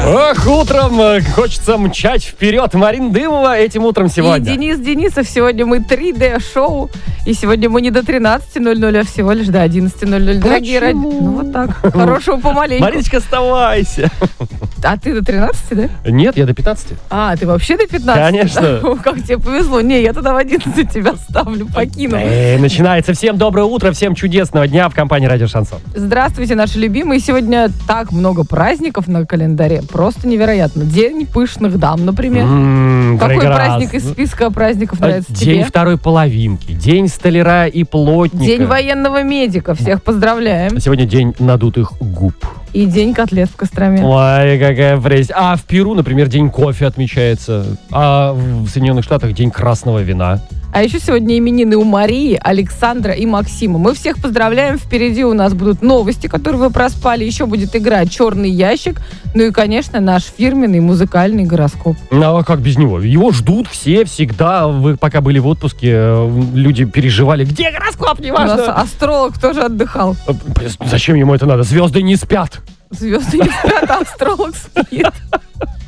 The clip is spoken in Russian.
Ох, утром хочется мчать вперед. Марина Дымова этим утром сегодня. И Денис Денисов. Сегодня мы 3D-шоу. И сегодня мы не до 13:00, а всего лишь до 11:00. Дорогие родители. Ну вот так. Хорошего помаленьку. Мариночка, оставайся. А ты до 13, да? Нет, я до 15. А, ты вообще до 15? Конечно. Как тебе повезло. Не, я тогда в 11 тебя ставлю, покину. Начинается. Всем доброе утро, всем чудесного дня в компании «Радио Шансон». Здравствуйте, наши любимые. Сегодня так много праздников на календаре. Просто невероятно. День пышных дам, например. Какой прекрасно. праздник из списка праздников нравится День тебе? второй половинки, день столяра и плотника. День военного медика. Всех поздравляем. Сегодня день надутых губ. И день котлет в Костроме. Ой, какая прелесть. А в Перу, например, день кофе отмечается. А в Соединенных Штатах день красного вина. А еще сегодня именины у Марии, Александра и Максима. Мы всех поздравляем. Впереди у нас будут новости, которые вы проспали. Еще будет игра «Черный ящик». Ну и, конечно, наш фирменный музыкальный гороскоп. Ну, а как без него? Его ждут все, всегда. Вы пока были в отпуске, люди переживали. Где гороскоп? У Неважно. нас астролог тоже отдыхал. Зачем ему это надо? Звезды не спят. Звезды не спят, а астролог спит.